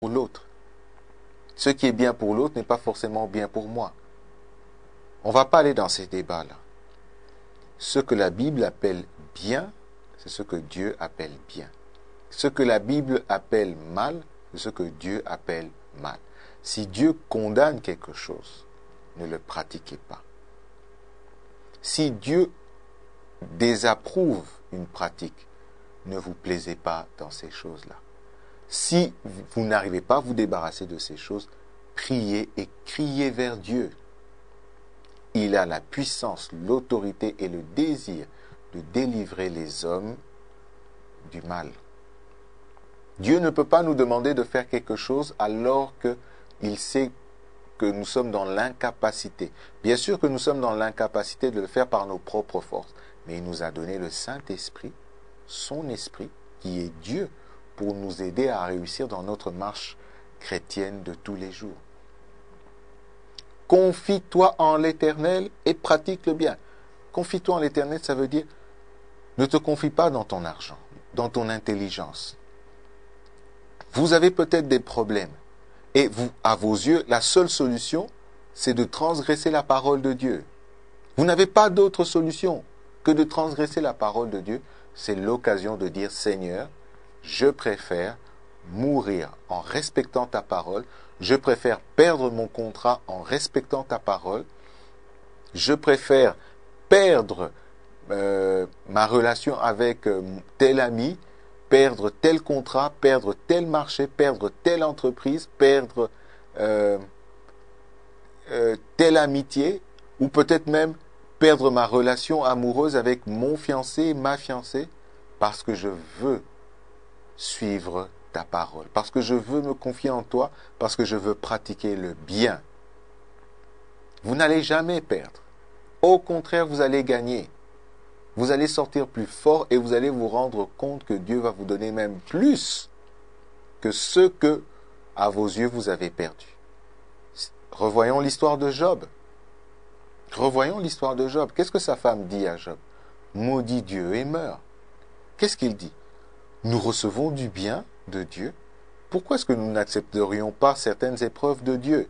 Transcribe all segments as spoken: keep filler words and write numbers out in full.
pour l'autre. Ce qui est bien pour l'autre n'est pas forcément bien pour moi. On ne va pas aller dans ces débats-là. Ce que la Bible appelle bien, c'est ce que Dieu appelle bien. Ce que la Bible appelle mal, c'est ce que Dieu appelle mal. Si Dieu condamne quelque chose, ne le pratiquez pas. Si Dieu désapprouve une pratique, ne vous plaisez pas dans ces choses-là. Si vous n'arrivez pas à vous débarrasser de ces choses, priez et criez vers Dieu. Il a la puissance, l'autorité et le désir de délivrer les hommes du mal. Dieu ne peut pas nous demander de faire quelque chose alors qu'il sait que nous sommes dans l'incapacité. Bien sûr que nous sommes dans l'incapacité de le faire par nos propres forces, mais il nous a donné le Saint-Esprit, son Esprit, qui est Dieu, pour nous aider à réussir dans notre marche chrétienne de tous les jours. Confie-toi en l'Éternel et pratique le bien. Confie-toi en l'Éternel, ça veut dire ne te confie pas dans ton argent, dans ton intelligence. Vous avez peut-être des problèmes et vous, à vos yeux, la seule solution, c'est de transgresser la parole de Dieu. Vous n'avez pas d'autre solution que de transgresser la parole de Dieu. C'est l'occasion de dire Seigneur, je préfère mourir en respectant ta parole. Je préfère perdre mon contrat en respectant ta parole. Je préfère perdre euh, ma relation avec euh, tel ami, perdre tel contrat, perdre tel marché, perdre telle entreprise, perdre euh, euh, telle amitié, ou peut-être même perdre ma relation amoureuse avec mon fiancé, ma fiancée, parce que je veux suivre ta parole, parce que je veux me confier en toi, parce que je veux pratiquer le bien. Vous n'allez jamais perdre. Au contraire, vous allez gagner. Vous allez sortir plus fort et vous allez vous rendre compte que Dieu va vous donner même plus que ce que, à vos yeux, vous avez perdu. Revoyons l'histoire de Job. Revoyons l'histoire de Job. Qu'est-ce que sa femme dit à Job? Maudit Dieu et meurt. Qu'est-ce qu'il dit? Nous recevons du bien de Dieu. Pourquoi est-ce que nous n'accepterions pas certaines épreuves de Dieu?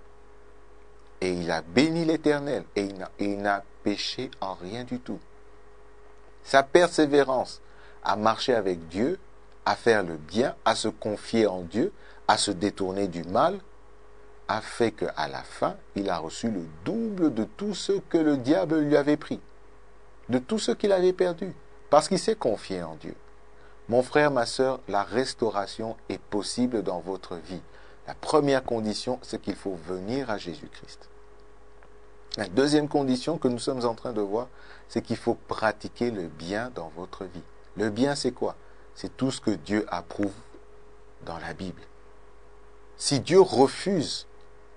Et il a béni l'Éternel et il n'a, et il n'a péché en rien du tout. Sa persévérance à marcher avec Dieu, à faire le bien, à se confier en Dieu, à se détourner du mal, a fait qu'à la fin, il a reçu le double de tout ce que le diable lui avait pris, de tout ce qu'il avait perdu, parce qu'il s'est confié en Dieu. Mon frère, ma sœur, la restauration est possible dans votre vie. La première condition, c'est qu'il faut venir à Jésus-Christ. La deuxième condition que nous sommes en train de voir, c'est qu'il faut pratiquer le bien dans votre vie. Le bien, c'est quoi? C'est tout ce que Dieu approuve dans la Bible. Si Dieu refuse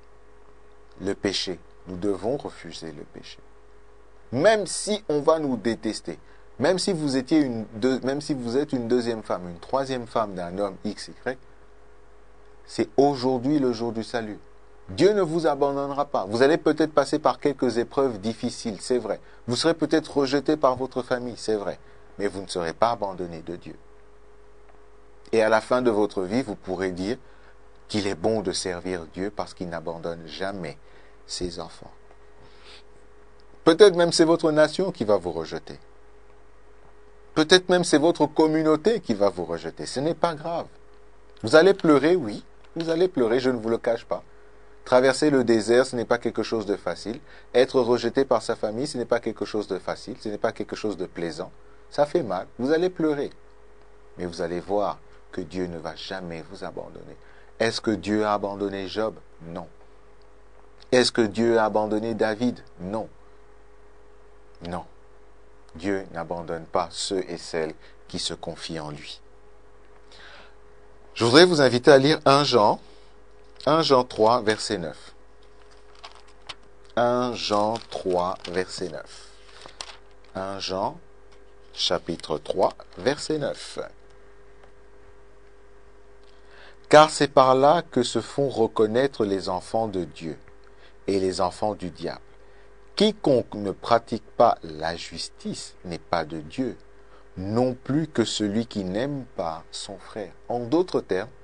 le péché, nous devons refuser le péché. Même si on va nous détester, même si vous étiez une deux, même si vous êtes une deuxième femme, une troisième femme d'un homme X Y, c'est aujourd'hui le jour du salut. Dieu ne vous abandonnera pas. Vous allez peut-être passer par quelques épreuves difficiles, c'est vrai. Vous serez peut-être rejeté par votre famille, c'est vrai. Mais vous ne serez pas abandonné de Dieu. Et à la fin de votre vie, vous pourrez dire qu'il est bon de servir Dieu parce qu'il n'abandonne jamais ses enfants. Peut-être même c'est votre nation qui va vous rejeter. Peut-être même c'est votre communauté qui va vous rejeter. Ce n'est pas grave. Vous allez pleurer, oui. Vous allez pleurer, je ne vous le cache pas. Traverser le désert, ce n'est pas quelque chose de facile. Être rejeté par sa famille, ce n'est pas quelque chose de facile. Ce n'est pas quelque chose de plaisant. Ça fait mal. Vous allez pleurer. Mais vous allez voir que Dieu ne va jamais vous abandonner. Est-ce que Dieu a abandonné Job? Non. Est-ce que Dieu a abandonné David? Non. Non. Dieu n'abandonne pas ceux et celles qui se confient en lui. Je voudrais vous inviter à lire un Jean, un Jean trois, verset neuf. un Jean trois, verset neuf. un Jean, chapitre trois, verset neuf. Car c'est par là que se font reconnaître les enfants de Dieu et les enfants du diable. Quiconque ne pratique pas la justice n'est pas de Dieu, non plus que celui qui n'aime pas son frère. En d'autres termes,